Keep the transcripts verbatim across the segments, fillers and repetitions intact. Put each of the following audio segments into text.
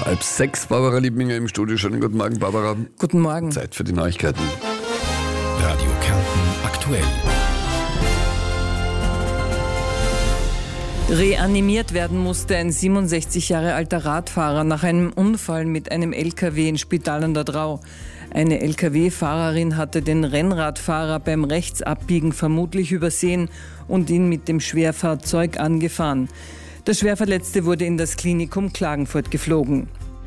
Halb sechs, Barbara Liebminger im Studio. Schönen guten Morgen, Barbara. Guten Morgen. Zeit für die Neuigkeiten. Radio Kärnten aktuell. Reanimiert werden musste ein siebenundsechzig Jahre alter Radfahrer nach einem Unfall mit einem L K W in Spital an der Drau. Eine L K W-Fahrerin hatte den Rennradfahrer beim Rechtsabbiegen vermutlich übersehen und ihn mit dem Schwerfahrzeug angefahren. Der Schwerverletzte wurde in das Klinikum Klagenfurt geflogen.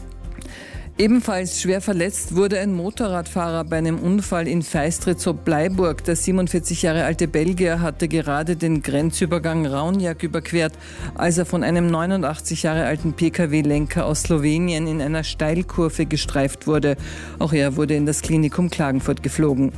Ebenfalls schwer verletzt wurde ein Motorradfahrer bei einem Unfall in Feistritz-ob-Bleiburg. Der siebenundvierzig Jahre alte Belgier hatte gerade den Grenzübergang Raunjak überquert, als er von einem neunundachtzig Jahre alten P K W-Lenker aus Slowenien in einer Steilkurve gestreift wurde. Auch er wurde in das Klinikum Klagenfurt geflogen.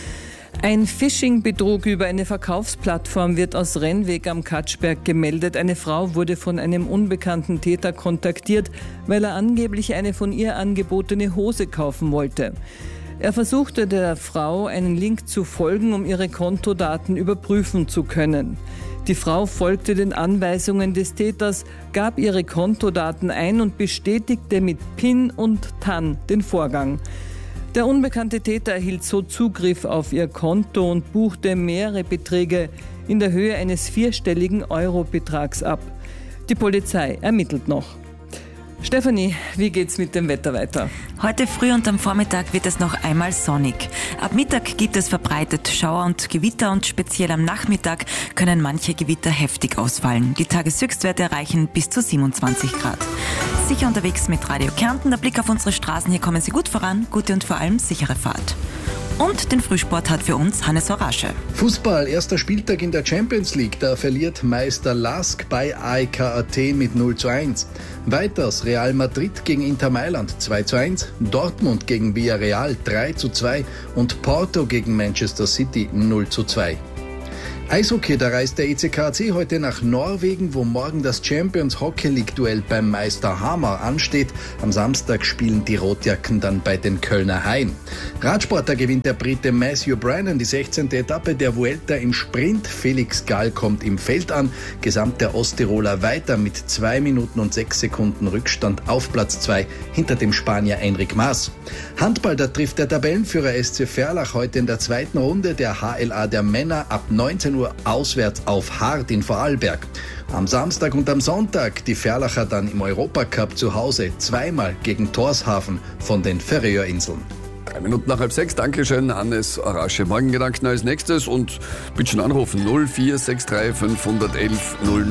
Ein Phishing-Betrug über eine Verkaufsplattform wird aus Rennweg am Katschberg gemeldet. Eine Frau wurde von einem unbekannten Täter kontaktiert, weil er angeblich eine von ihr angebotene Hose kaufen wollte. Er versuchte der Frau einen Link zu folgen, um ihre Kontodaten überprüfen zu können. Die Frau folgte den Anweisungen des Täters, gab ihre Kontodaten ein und bestätigte mit PIN und T A N den Vorgang. Der unbekannte Täter erhielt so Zugriff auf ihr Konto und buchte mehrere Beträge in der Höhe eines vierstelligen Eurobetrags ab. Die Polizei ermittelt noch. Stefanie, wie geht's mit dem Wetter weiter? Heute früh und am Vormittag wird es noch einmal sonnig. Ab Mittag gibt es verbreitet Schauer und Gewitter und speziell am Nachmittag können manche Gewitter heftig ausfallen. Die Tageshöchstwerte erreichen bis zu siebenundzwanzig Grad. Sicher unterwegs mit Radio Kärnten. Der Blick auf unsere Straßen, hier kommen Sie gut voran, gute und vor allem sichere Fahrt. Und den Frühsport hat für uns Hannes Orasche. Fußball, erster Spieltag in der Champions League. Da verliert Meister Lask bei A E K Athen mit null zu eins. Weiters Real Madrid gegen Inter Mailand zwei zu eins, Dortmund gegen Villarreal drei zu zwei und Porto gegen Manchester City null zu zwei. Eishockey, da reist der E C K A C heute nach Norwegen, wo morgen das Champions Hockey League Duell beim Meister Hamar ansteht. Am Samstag spielen die Rotjacken dann bei den Kölner Haien. Radsport, da gewinnt der Brite Matthew Brennan die sechzehnte Etappe der Vuelta im Sprint. Felix Gall kommt im Feld an. Gesamt der Osttiroler weiter mit zwei Minuten und sechs Sekunden Rückstand auf Platz zwei hinter dem Spanier Enric Mas. Handball, da trifft der Tabellenführer S C Verlach heute in der zweiten Runde der H L A der Männer ab neunzehn Uhr auswärts auf Hart in Vorarlberg. Am Samstag und am Sonntag die Verlacher dann im Europacup zu Hause zweimal gegen Tórshavn von den Färöerinseln. Drei Minuten nach halb sechs. Dankeschön, Hannes Orasche. Morgengedanken als nächstes und bitte schon anrufen null vier sechs drei fünf eins eins null.